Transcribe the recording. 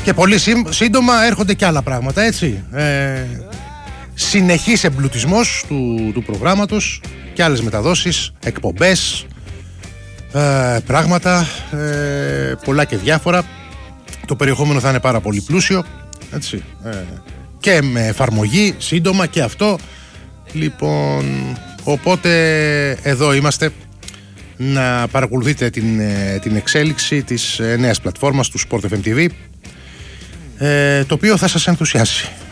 Και πολύ σύντομα έρχονται και άλλα πράγματα, έτσι. Συνεχής εμπλουτισμός του προγράμματος και άλλες μεταδόσεις, εκπομπές, πράγματα, πολλά και διάφορα. Το περιεχόμενο θα είναι πάρα πολύ πλούσιο, έτσι, και με εφαρμογή σύντομα και αυτό. Λοιπόν, οπότε εδώ είμαστε να παρακολουθείτε την εξέλιξη της νέας πλατφόρμας του Sport FM TV, το οποίο θα σας ενθουσιάσει.